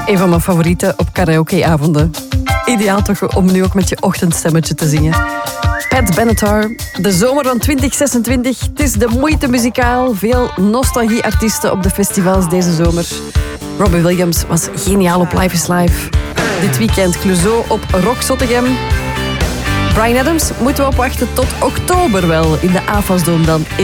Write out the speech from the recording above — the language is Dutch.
Een van mijn favorieten op karaokeavonden. Ideaal toch om nu ook met je ochtendstemmetje te zingen. Pat Benatar, de zomer van 2026. Het is de moeite muzikaal. Veel nostalgie-artiesten op de festivals deze zomer. Robbie Williams was geniaal op Life is Life. Dit weekend Clouseau op Rock Zottegem. Bryan Adams moeten we opwachten tot oktober wel in de AFAS Dome dan.